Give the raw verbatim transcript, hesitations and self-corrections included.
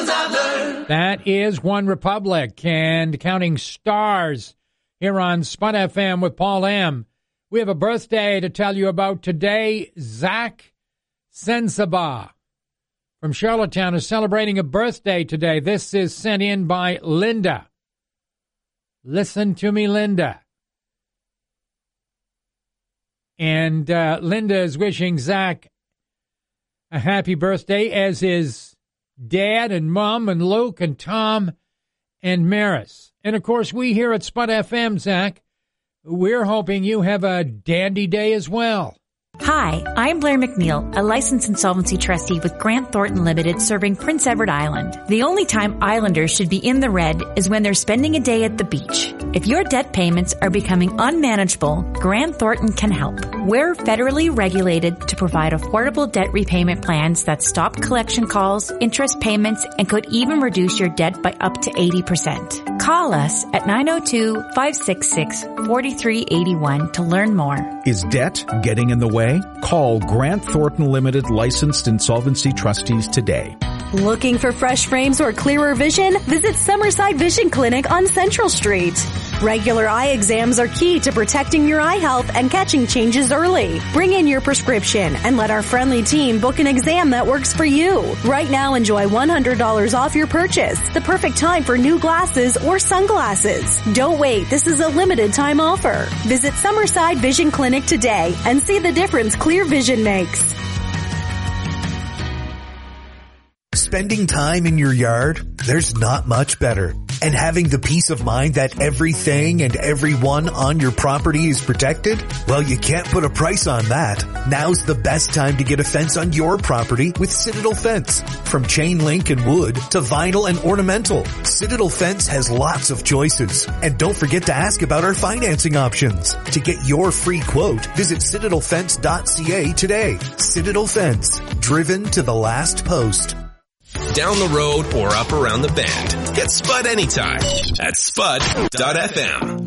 lessons I've learned. That is One Republic and Counting Stars here on Spud F M with Paul M. We have a birthday to tell you about today. Zach Sensaba from Charlottetown is celebrating a birthday today. This is sent in by Linda. Listen to me, Linda. And uh, Linda is wishing Zach a happy birthday, as is Dad and Mom and Luke and Tom and Maris. And, of course, we here at Spud F M, Zach, we're hoping you have a dandy day as well. Hi, I'm Blair McNeil, a licensed insolvency trustee with Grant Thornton Limited serving Prince Edward Island. The only time islanders should be in the red is when they're spending a day at the beach. If your debt payments are becoming unmanageable, Grant Thornton can help. We're federally regulated to provide affordable debt repayment plans that stop collection calls, interest payments, and could even reduce your debt by up to eighty percent. Call us at nine oh two, five six six, four three eight one to learn more. Is debt getting in the way? Call Grant Thornton Limited licensed insolvency trustees today. Looking for fresh frames or clearer vision? Visit Summerside Vision Clinic on Central Street. Regular eye exams are key to protecting your eye health and catching changes early. Bring in your prescription and let our friendly team book an exam that works for you. Right now, enjoy one hundred dollars off your purchase. The perfect time for new glasses or sunglasses. Don't wait. This is a limited time offer. Visit Summerside Vision Clinic today and see the difference clear vision makes. Spending time in your yard, there's not much better. And having the peace of mind that everything and everyone on your property is protected? Well, you can't put a price on that. Now's the best time to get a fence on your property with Citadel Fence. From chain link and wood to vinyl and ornamental, Citadel Fence has lots of choices. And don't forget to ask about our financing options. To get your free quote, visit citadel fence dot c a today. Citadel Fence, driven to the last post. Down the road or up around the bend. Get Spud anytime at spud dot f m.